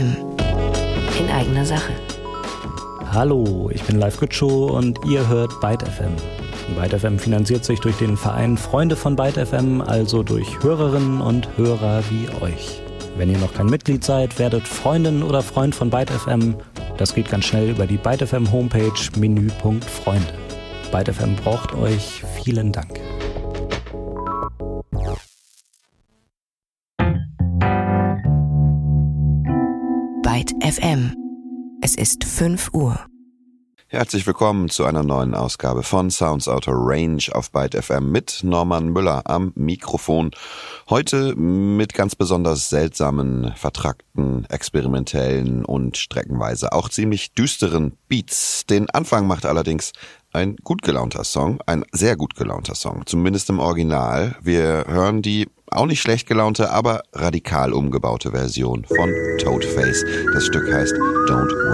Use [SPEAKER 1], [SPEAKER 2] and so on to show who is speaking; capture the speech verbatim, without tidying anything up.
[SPEAKER 1] M. In eigener Sache.
[SPEAKER 2] Hallo, ich bin Live Gütschow und ihr hört Byte F M. Byte F M finanziert sich durch den Verein Freunde von Byte F M, also durch Hörerinnen und Hörer wie euch. Wenn ihr noch kein Mitglied seid, werdet Freundin oder Freund von Byte F M. Das geht ganz schnell über die Byte F M Homepage, Menüpunkt Freunde. Byte F M braucht euch. Vielen Dank.
[SPEAKER 1] Byte F M. Es ist fünf Uhr.
[SPEAKER 3] Herzlich willkommen zu einer neuen Ausgabe von Sounds Out of Range auf Byte F M mit Norman Müller am Mikrofon. Heute mit ganz besonders seltsamen, vertrackten, experimentellen und streckenweise auch ziemlich düsteren Beats. Den Anfang macht allerdings ein gut gelaunter Song, ein sehr gut gelaunter Song, zumindest im Original. Wir hören die auch nicht schlecht gelaunte, aber radikal umgebaute Version von Toadface. Das Stück heißt Don't Worry.